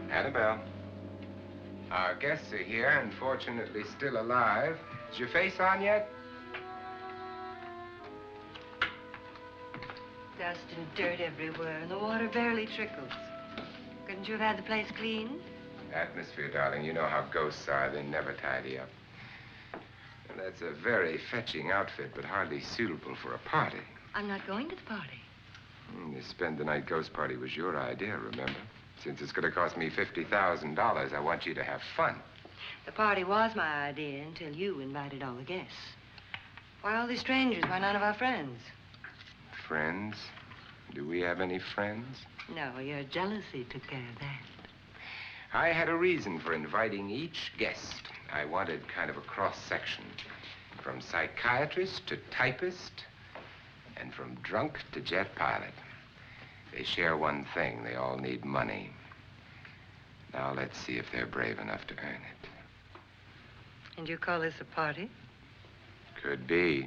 Annabelle. Our guests are here, and fortunately still alive. Is your face on yet? Dust and dirt everywhere, and the water barely trickles. Couldn't you have had the place cleaned? Atmosphere, darling. You know how ghosts are. They never tidy up. And that's a very fetching outfit, but hardly suitable for a party. I'm not going to the party. The spend-the-night ghost party was your idea, remember? Since it's going to cost me $50,000, I want you to have fun. The party was my idea until you invited all the guests. Why all these strangers? Why none of our friends? Friends? Do we have any friends? No, your jealousy took care of that. I had a reason for inviting each guest. I wanted kind of a cross-section. From psychiatrist to typist, and from drunk to jet pilot. They share one thing. They all need money. Now let's see if they're brave enough to earn it. And you call this a party? Could be.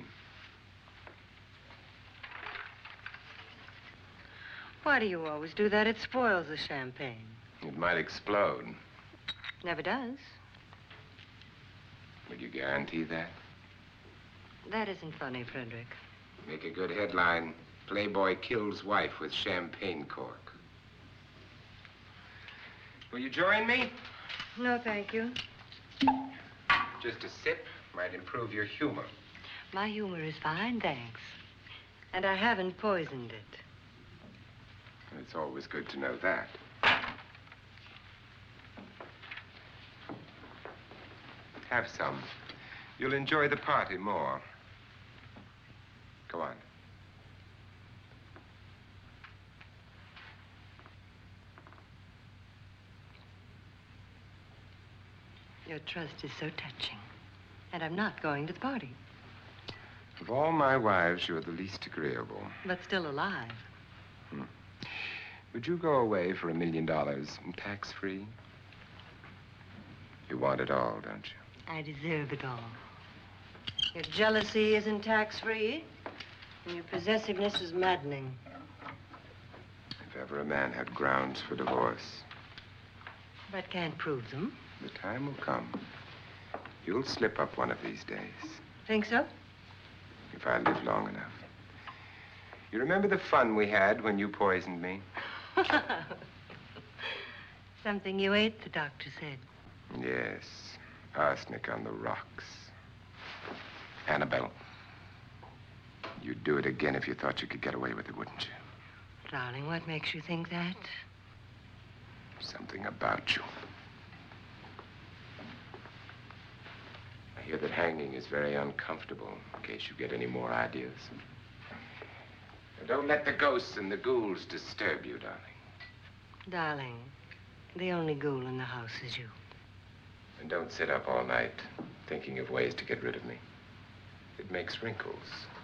Why do you always do that? It spoils the champagne. It might explode. Never does. Would you guarantee that? That isn't funny, Frederick. Make a good headline. Playboy kills wife with champagne cork. Will you join me? No, thank you. Just a sip might improve your humor. My humor is fine, thanks. And I haven't poisoned it. It's always good to know that. Have some. You'll enjoy the party more. Go on. Your trust is so touching. And I'm not going to the party. Of all my wives, you're the least agreeable. But still alive. Would you go away for $1 million, tax-free? You want it all, don't you? I deserve it all. Your jealousy isn't tax-free, and your possessiveness is maddening. If ever a man had grounds for divorce. But can't prove them. The time will come. You'll slip up one of these days. Think so? If I live long enough. You remember the fun we had when you poisoned me? Something you ate, the doctor said. Yes. Arsenic on the rocks. Annabelle, you'd do it again if you thought you could get away with it, wouldn't you? Darling, what makes you think that? Something about you. I hear that hanging is very uncomfortable, in case you get any more ideas. And don't let the ghosts and the ghouls disturb you, darling. Darling, the only ghoul in the house is you. And don't sit up all night thinking of ways to get rid of me. It makes wrinkles.